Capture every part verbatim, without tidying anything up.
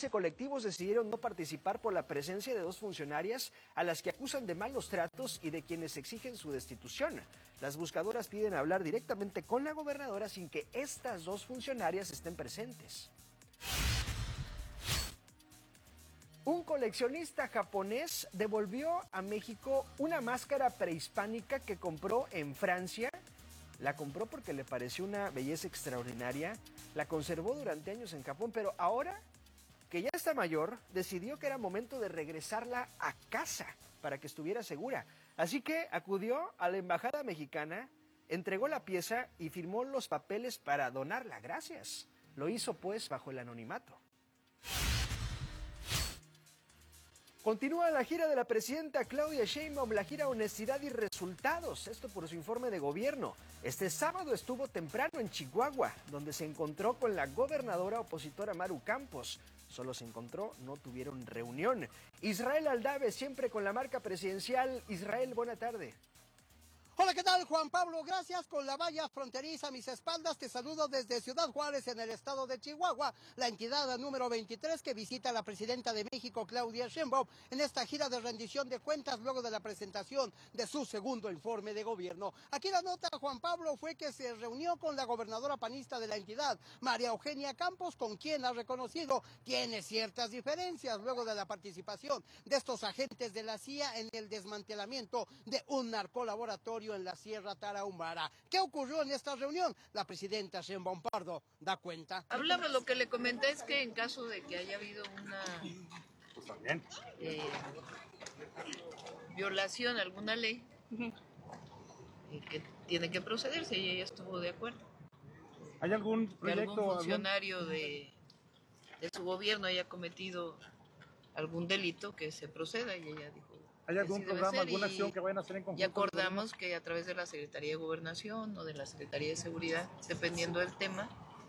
quince colectivos decidieron no participar por la presencia de dos funcionarias a las que acusan de malos tratos y de quienes exigen su destitución. Las buscadoras piden hablar directamente con la gobernadora sin que estas dos funcionarias estén presentes. Un coleccionista japonés devolvió a México una máscara prehispánica que compró en Francia. La compró porque le pareció una belleza extraordinaria. La conservó durante años en Japón, pero ahora que ya está mayor, decidió que era momento de regresarla a casa para que estuviera segura. Así que acudió a la embajada mexicana, entregó la pieza y firmó los papeles para donarla. Gracias. Lo hizo pues bajo el anonimato. Continúa la gira de la presidenta Claudia Sheinbaum, la gira Honestidad y Resultados, esto por su informe de gobierno. Este sábado estuvo temprano en Chihuahua, donde se encontró con la gobernadora opositora Maru Campos. Solo se encontró, no tuvieron reunión. Israel Aldave, siempre con la marca presidencial. Israel, buena tarde. Hola, ¿qué tal, Juan Pablo? Gracias. Con la valla fronteriza a mis espaldas, te saludo desde Ciudad Juárez, en el estado de Chihuahua, la entidad número veintitrés que visita la presidenta de México, Claudia Sheinbaum, en esta gira de rendición de cuentas luego de la presentación de su segundo informe de gobierno. Aquí la nota, Juan Pablo, fue que se reunió con la gobernadora panista de la entidad, María Eugenia Campos, con quien ha reconocido tiene ciertas diferencias luego de la participación de estos agentes de la C I A en el desmantelamiento de un narcolaboratorio en la Sierra Tarahumara. ¿Qué ocurrió en esta reunión? La presidenta Sheinbaum Pardo da cuenta. Hablamos, lo que le comenté es que en caso de que haya habido una eh, violación a alguna ley, eh, que tiene que procederse, y ella estuvo de acuerdo. ¿Hay algún proyecto? Que algún funcionario algún... de, de su gobierno haya cometido algún delito, que se proceda, y ella dijo... ¿Hay algún programa, alguna acción que vayan a hacer en conjunto? Y acordamos que a través de la Secretaría de Gobernación o de la Secretaría de Seguridad, dependiendo del tema,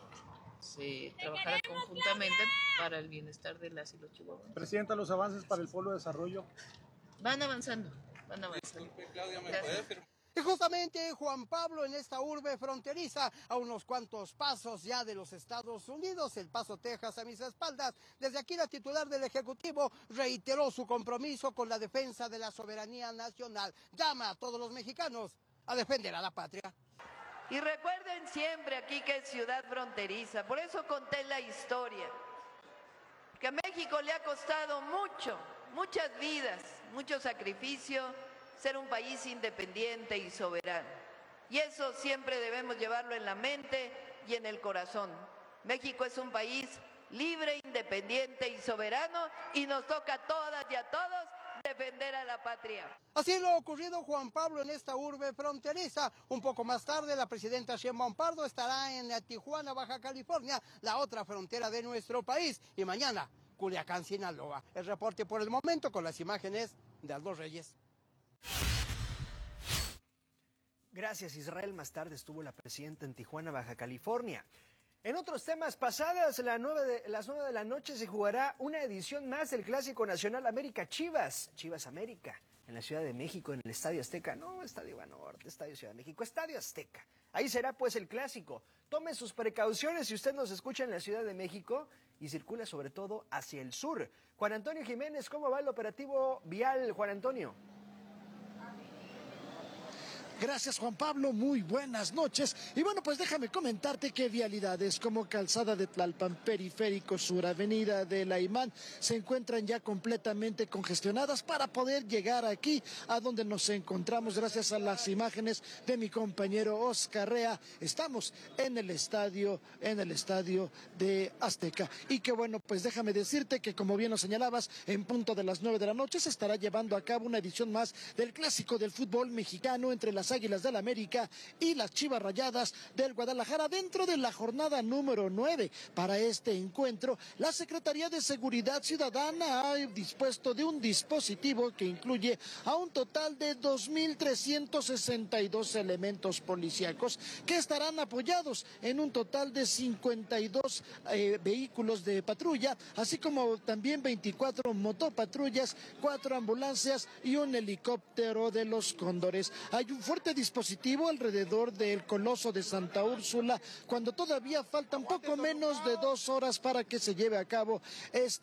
se trabajará conjuntamente para el bienestar de las y los chihuahuenses. Presidenta, los avances para el Polo de Desarrollo. Van avanzando, van avanzando. Gracias. Y justamente, Juan Pablo, en esta urbe fronteriza, a unos cuantos pasos ya de los Estados Unidos, El Paso, Texas, a mis espaldas, desde aquí la titular del Ejecutivo reiteró su compromiso con la defensa de la soberanía nacional. Llama a todos los mexicanos a defender a la patria. Y recuerden siempre aquí que es ciudad fronteriza, por eso conté la historia, que a México le ha costado mucho, muchas vidas, mucho sacrificio, ser un país independiente y soberano. Y eso siempre debemos llevarlo en la mente y en el corazón. México es un país libre, independiente y soberano, y nos toca a todas y a todos defender a la patria. Así lo ocurrido, Juan Pablo, en esta urbe fronteriza. Un poco más tarde, la presidenta Sheinbaum Pardo estará en Tijuana, Baja California, la otra frontera de nuestro país. Y mañana, Culiacán, Sinaloa. El reporte por el momento con las imágenes de Aldo Reyes. Gracias, Israel. Más tarde estuvo la presidenta en Tijuana, Baja California. En otros temas, pasadas las nueve de, las nueve de la noche se jugará una edición más del Clásico Nacional América Chivas, Chivas América, en la Ciudad de México, en el Estadio Azteca. No, Estadio Banorte, Estadio Ciudad de México, Estadio Azteca. Ahí será pues el clásico. Tome sus precauciones si usted nos escucha en la Ciudad de México y circula sobre todo hacia el sur. Juan Antonio Jiménez, ¿cómo va el operativo vial, Juan Antonio? Gracias, Juan Pablo, muy buenas noches. Y bueno, pues déjame comentarte que vialidades como Calzada de Tlalpan, Periférico Sur, Avenida de la Imán se encuentran ya completamente congestionadas para poder llegar aquí a donde nos encontramos. Gracias a las imágenes de mi compañero Oscar Rea, estamos en el estadio, en el estadio de Azteca. Y que bueno, pues déjame decirte que, como bien lo señalabas, en punto de las nueve de la noche se estará llevando a cabo una edición más del clásico del fútbol mexicano entre las Águilas del América y las Chivas Rayadas del Guadalajara, dentro de la jornada número nueve. Para este encuentro, la Secretaría de Seguridad Ciudadana ha dispuesto de un dispositivo que incluye a un total de dos mil trescientos sesenta y dos elementos policíacos que estarán apoyados en un total de cincuenta y dos eh, vehículos de patrulla, así como también veinticuatro motopatrullas, cuatro ambulancias y un helicóptero de los Cóndores. Hay un fuerte dispositivo alrededor del Coloso de Santa Úrsula, cuando todavía faltan poco menos de dos horas para que se lleve a cabo este